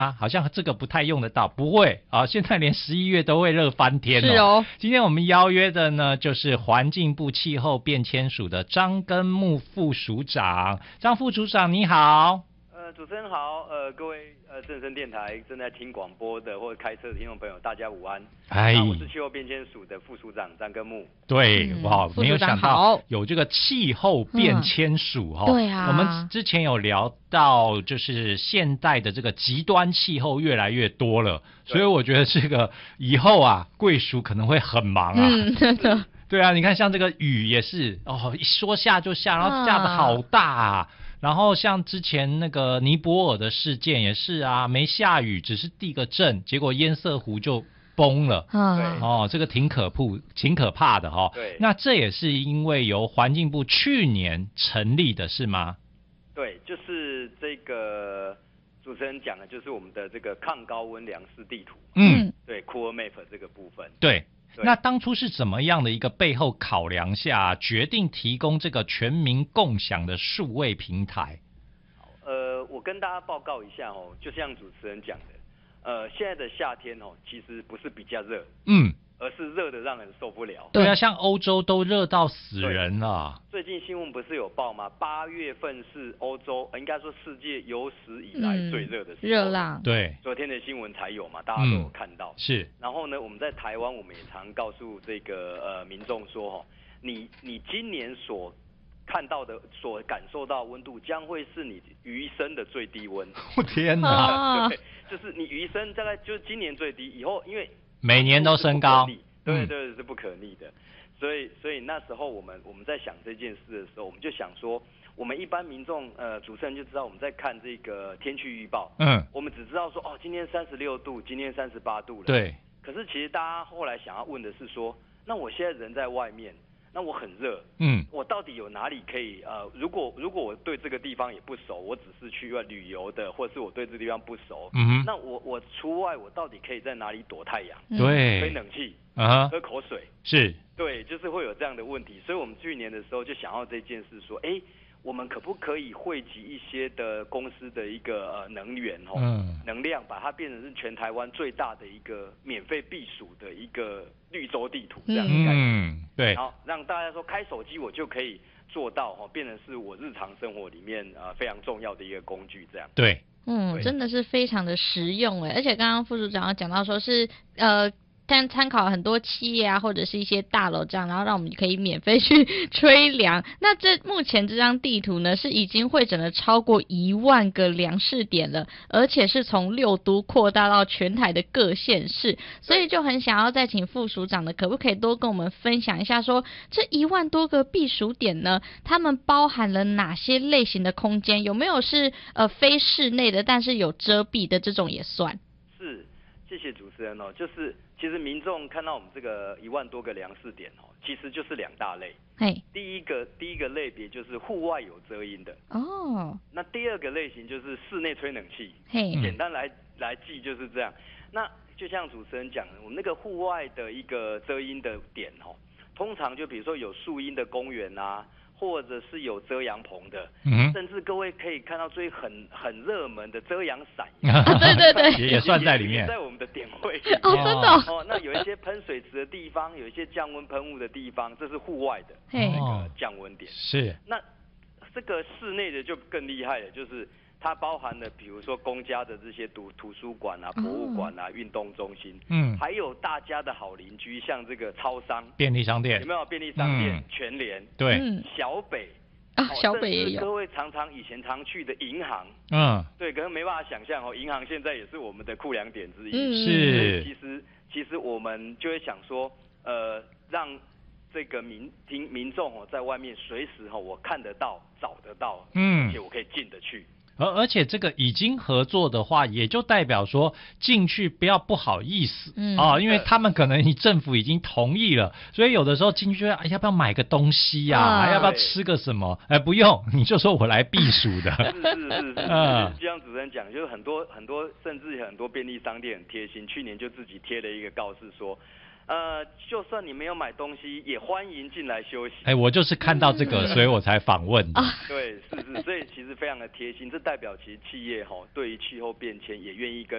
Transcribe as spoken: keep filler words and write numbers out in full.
啊，好像这个不太用得到，不会啊，现在连十一月都会热翻天哦。 是哦， 今天我们邀约的呢，就是环境部气候变迁署的张根木副署长。张副署长你好。 呃，主持人好，呃，各位呃正声电台正在听广播的或者开车的听众朋友，大家午安。 哎， 那我是气候变迁署的副署长张根木。 对， 嗯哇，没有想到有这个气候变迁署哈、 嗯。对啊， 我们之前有聊到，就是现在的这个极端气候越来越多了，所以我觉得这个以后啊，贵署可能会很忙啊。 嗯，真的。 对啊，你看像这个雨也是哦，一说下就下，然后下得好大啊。嗯，然后像之前那个尼泊尔的事件也是啊，没下雨，只是地个震，结果堰塞湖就崩了。 嗯， 哦，这个挺可怕，挺可怕的哈、哦。 对， 那这也是因为由环境部去年成立的是吗？ 对，就是这个主持人讲的，就是我们的这个抗高温粮食地图。 嗯， 对 ，Cool Map 这个部分。 对。那当初是怎么样的一个背后考量下，决定提供这个全民共享的数位平台？ 呃，我跟大家报告一下哦，就像主持人讲的，呃，现在的夏天哦，其实不是比较热， 嗯， 而是热的让人受不了。 对啊，像欧洲都热到死人了。 最近新闻不是有报吗？八月份是欧洲，应该说世界有史以来最热的时候， 热浪。 对， 昨天的新闻才有嘛，大家都有看到。 嗯、是。 然后呢，我们在台湾，我们也常告诉这个呃民众说，哦，你你今年所看到的、所感受到的温度，将会是你余生的最低温。 我天哪！ 对，就是你余生大概就是今年最低，以后因为每年都升高。 对对，是不可逆的。所以，所以那时候我们我们在想这件事的时候，我们就想说，我们一般民众，呃，主持人就知道我们在看这个天气预报， 嗯， 我们只知道说，哦，今天三十六度，今天三十八度了， 对。 可是其实大家后来想要问的是说，那我现在人在外面，那我很热， 嗯， 我到底有哪里可以，呃，如果如果我对这个地方也不熟，我只是去外旅游的，或是我对这个地方不熟， 嗯哼， 那我我出外我到底可以在哪里躲太阳？ 对， 吹冷气。 啊， 喝口水是， 对，就是会有这样的问题，所以我们去年的时候就想要这件事，说，哎，我们可不可以汇集一些的公司的一个呃能源哦，嗯，能量，把它变成是全台湾最大的一个免费避暑的一个绿洲地图这样的概念， 嗯，对， 然后让大家说开手机我就可以做到哦，变成是我日常生活里面呃非常重要的一个工具这样， 对， 嗯，真的是非常的实用哎，而且刚刚副署长有讲到说是呃。但参考很多企业啊，或者是一些大楼这样，然后让我们可以免费去吹凉。那这目前这张地图呢，是已经汇整了超过一万个粮食点了，而且是从六都扩大到全台的各县市，所以就很想要再请副署长的，可不可以多跟我们分享一下说，说这一万多个避暑点呢，他们包含了哪些类型的空间？有没有是呃非室内的，但是有遮蔽的这种也算？ 是，谢谢主持人哦，就是。其实民众看到我们这个一万多个粮食点哦，其实就是两大类。 嘿， 第一个第一个类别就是户外有遮阴的哦。 那第二个类型就是室内吹冷气。 嘿， 简单来来记就是这样。那就像主持人讲的，我们那个户外的一个遮阴的点哦，通常就比如说有树荫的公园啊。或者是有遮阳棚的，嗯，甚至各位可以看到最很很热门的遮阳伞， 对对对， 也也算在里面， 在我们的点位哦，真的哦， 哦，那有一些喷水池的地方，有一些降温喷雾的地方，这是户外的那个降温点。 是， 那这个室内的就更厉害了，就是它包含了比如说公家的这些图图书馆啊、博物馆啊、运动中心，嗯，还有大家的好邻居，像这个超商、 便利商店， 有没有便利商店？嗯、全联， 对， 小北啊，小北也有。 各位常常以前常去的银行， 嗯， 对，可能没办法想象哦，银行现在也是我们的库粮点之一。 嗯、是， 其实其实我们就会想说，呃，让这个民听民众哦，在外面随时哦，我看得到、找得到，嗯，而且我可以进得去。 而而且这个已经合作的话，也就代表说进去不要不好意思，嗯啊，因为他们可能政府已经同意了，所以有的时候进去哎要不要买个东西呀、啊啊，要不要吃个什么？哎不用，你就说我来避暑的。 是是是是，嗯，就像主持人讲，就是很多很多，甚至很多便利商店很贴心，去年就自己贴了一个告示说。 呃，就算你没有买东西，也欢迎进来休息。 哎，我就是看到这个，所以我才访问的。 对，是是，所以其实非常的贴心，这代表其实企业哈对于气候变迁也愿意跟